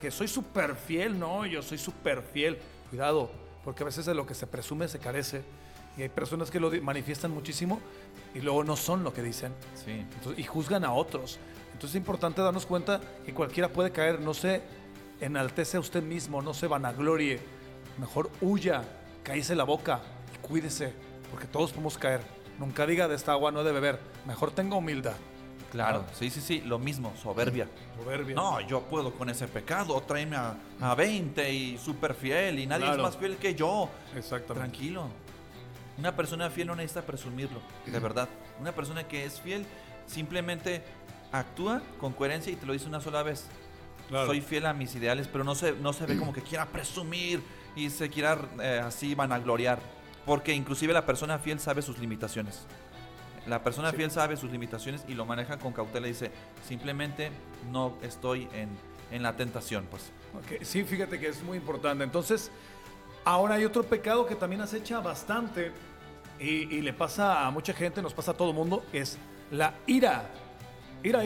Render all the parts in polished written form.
que soy súper fiel, no, yo soy súper fiel. Cuidado, porque a veces de lo que se presume se carece. Y hay personas que lo manifiestan muchísimo y luego no son lo que dicen. Sí. Entonces, y juzgan a otros. Entonces es importante darnos cuenta que cualquiera puede caer. No se enaltece a usted mismo, no se vanaglorie. Mejor huya, cállese la boca y cuídese, porque todos podemos caer. Nunca diga de esta agua no he de beber. Mejor tenga humildad. Claro, sí, lo mismo, soberbia. Soberbia. No, yo puedo con ese pecado, tráeme a 20 y súper fiel y nadie es más fiel que yo. Exactamente. Tranquilo. Una persona fiel no necesita presumirlo, de verdad. Una persona que es fiel simplemente actúa con coherencia y te lo dice una sola vez. Claro. Soy fiel a mis ideales, pero no se ve como que quiera presumir y se quiera así vanagloriar. Porque inclusive la persona fiel sabe sus limitaciones. La persona fiel sabe sus limitaciones y lo maneja con cautela y dice, simplemente no estoy en la tentación, pues. Okay. Sí, fíjate que es muy importante. Entonces, ahora hay otro pecado que también acecha bastante y le pasa a mucha gente, nos pasa a todo el mundo, es la ira. Ira.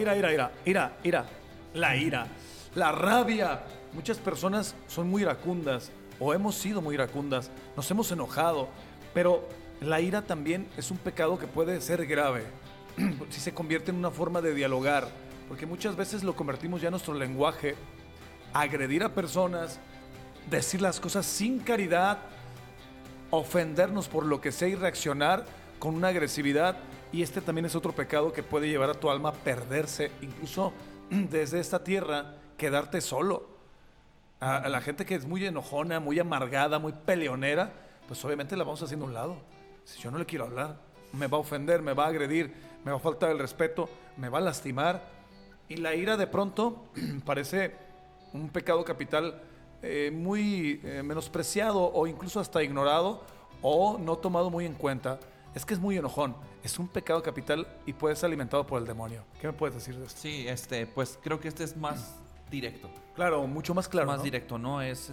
La ira. La rabia. Muchas personas son muy iracundas o hemos sido muy iracundas, nos hemos enojado, pero la ira también es un pecado que puede ser grave si se convierte en una forma de dialogar, porque muchas veces lo convertimos ya en nuestro lenguaje, agredir a personas, decir las cosas sin caridad, ofendernos por lo que sea y reaccionar con una agresividad. Y este también es otro pecado que puede llevar a tu alma a perderse, incluso desde esta tierra, quedarte solo. A la gente que es muy enojona, muy amargada, muy peleonera, pues obviamente la vamos haciendo a un lado. Si yo no le quiero hablar, me va a ofender, me va a agredir, me va a faltar el respeto, me va a lastimar. Y la ira de pronto parece un pecado capital muy menospreciado o incluso hasta ignorado o no tomado muy en cuenta. Es que es muy enojón, es un pecado capital y puede ser alimentado por el demonio. ¿Qué me puedes decir de esto? Sí, pues creo que este es más directo. Claro, mucho más claro, más ¿no? directo, ¿no? Es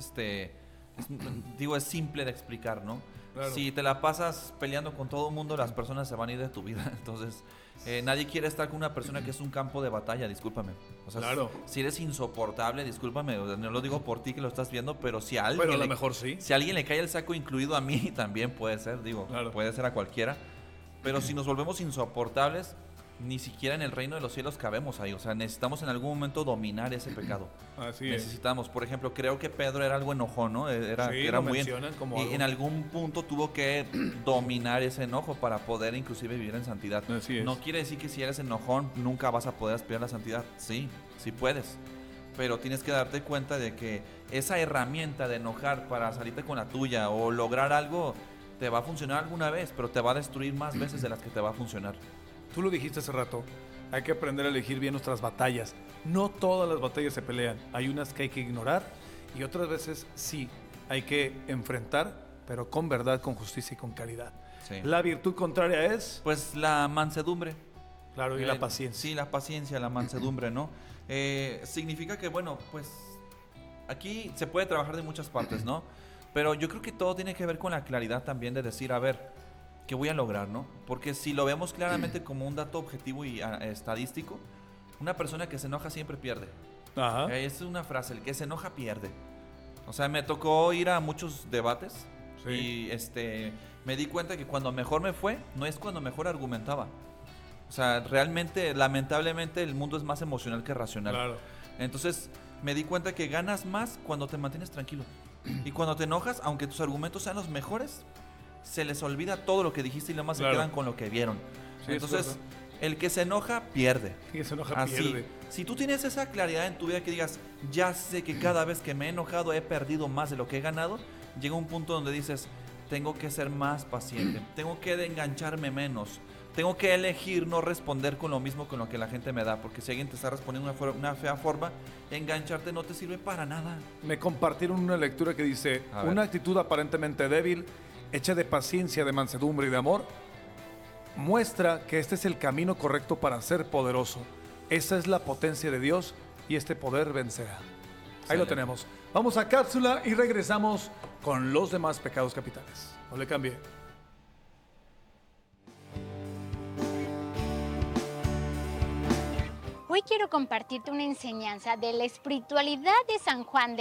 simple de explicar, ¿no? Claro. Si te la pasas peleando con todo el mundo, las personas se van a ir de tu vida. Entonces, nadie quiere estar con una persona que es un campo de batalla, discúlpame. O sea, claro. Si eres insoportable, discúlpame, no lo digo por ti que lo estás viendo, pero si a alguien, bueno, a lo mejor sí. Si a alguien le cae el saco, incluido a mí, también puede ser, claro. Puede ser a cualquiera. Pero si nos volvemos insoportables, ni siquiera en el reino de los cielos cabemos ahí. O sea, necesitamos en algún momento dominar ese pecado. Así necesitamos, por ejemplo, creo que Pedro era algo enojón, ¿no? Era muy y en algún punto tuvo que dominar ese enojo para poder inclusive vivir en santidad. Así es. No quiere decir que si eres enojón nunca vas a poder aspirar a la santidad. Sí puedes. Pero tienes que darte cuenta de que esa herramienta de enojar para salirte con la tuya o lograr algo te va a funcionar alguna vez, pero te va a destruir más veces de las que te va a funcionar. Tú lo dijiste hace rato, hay que aprender a elegir bien nuestras batallas. No todas las batallas se pelean, hay unas que hay que ignorar y otras veces sí, hay que enfrentar, pero con verdad, con justicia y con caridad. Sí. La virtud contraria es... pues la mansedumbre. Claro, y la paciencia. Sí, la paciencia, la mansedumbre, ¿no? Significa que, bueno, pues aquí se puede trabajar de muchas partes, ¿no? Pero yo creo que todo tiene que ver con la claridad también de decir, a ver, ¿qué voy a lograr, no? Porque si lo vemos claramente como un dato objetivo y estadístico, una persona que se enoja siempre pierde. Ajá. Es una frase, el que se enoja pierde. O sea, me tocó ir a muchos debates y me di cuenta que cuando mejor me fue, no es cuando mejor argumentaba. O sea, realmente, lamentablemente, el mundo es más emocional que racional. Claro. Entonces, me di cuenta que ganas más cuando te mantienes tranquilo. Y cuando te enojas, aunque tus argumentos sean los mejores, se les olvida todo lo que dijiste y lo más se quedan con lo que vieron. Sí, entonces, el que se enoja, pierde. El que se enoja, pierde. Si tú tienes esa claridad en tu vida que digas, ya sé que cada vez que me he enojado he perdido más de lo que he ganado, llega un punto donde dices, tengo que ser más paciente, tengo que engancharme menos, tengo que elegir no responder con lo mismo con lo que la gente me da, porque si alguien te está respondiendo una fea forma, engancharte no te sirve para nada. Me compartieron una lectura que dice, una actitud aparentemente débil, hecha de paciencia, de mansedumbre y de amor, muestra que este es el camino correcto para ser poderoso. Esa es la potencia de Dios y este poder vencerá. Ahí lo tenemos. Vamos a cápsula y regresamos con los demás pecados capitales. No le cambie. Hoy quiero compartirte una enseñanza de la espiritualidad de San Juan